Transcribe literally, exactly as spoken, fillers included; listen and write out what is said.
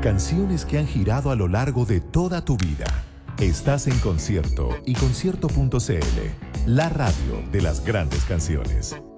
Canciones que han girado a lo largo de toda tu vida. Estás en Concierto y concierto punto c l, la radio de las grandes canciones.